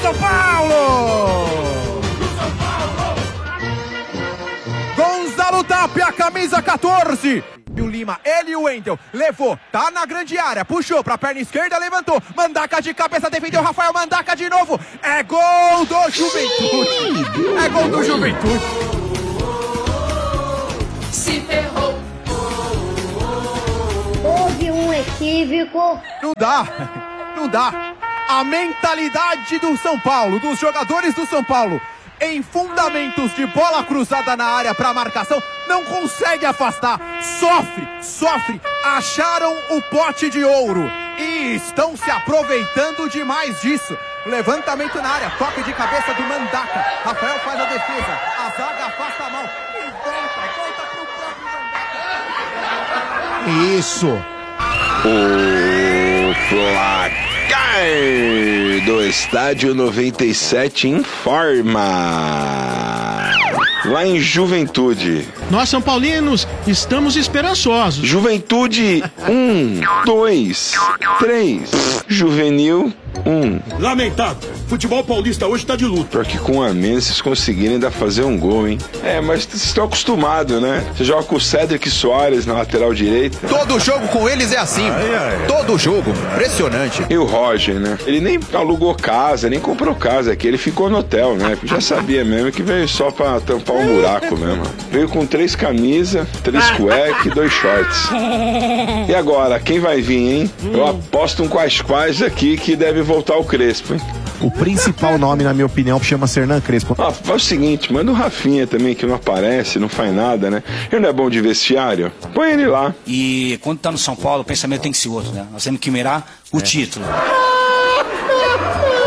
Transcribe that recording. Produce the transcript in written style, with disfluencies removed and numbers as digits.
São Paulo! Gonzalo Tapia, camisa 14. E o Lima, ele e o Wendel, levou, tá na grande área, puxou pra perna esquerda, levantou, Mandaca de cabeça, defendeu, Rafael Mandaca de novo, é gol do Juventude, é gol do Juventude. Se ferrou. Houve um equívoco. Não dá, a mentalidade do São Paulo, dos jogadores do São Paulo, em fundamentos de bola cruzada na área para marcação, não consegue afastar, sofre, acharam o pote de ouro e estão se aproveitando demais disso. Levantamento na área, toque de cabeça do Mandaca, Rafael faz a defesa, a zaga afasta a mão e volta pro próprio Mandaca. Isso. O placar do Estádio 97 informa. Lá em Juventude. Nós, São Paulinos, estamos esperançosos. Juventude 1, 2, 3. Juvenil 1. Lamentável. Futebol paulista hoje tá de luto. Pior que com a menos vocês conseguirem ainda fazer um gol, hein? É, mas vocês estão acostumados, né? Você joga com o Cédric Soares na lateral direita. Todo jogo com eles é assim. Todo jogo. Impressionante. E o Roger, né? Ele nem alugou casa, nem comprou casa aqui. Ele ficou no hotel, né? Já sabia mesmo que veio só pra tampar um buraco mesmo. Veio com 3 camisas, 3 cuecas e 2 shorts. E agora, quem vai vir, hein? Eu aposto um quais aqui que deve voltar o Crespo, hein? O principal nome, na minha opinião, chama-se Hernan Crespo. Ah, faz o seguinte, manda o Rafinha também, que não aparece, não faz nada, né? Ele não é bom de vestiário? Põe ele lá. E quando tá no São Paulo, o pensamento tem que ser outro, né? Nós temos que mirar o título.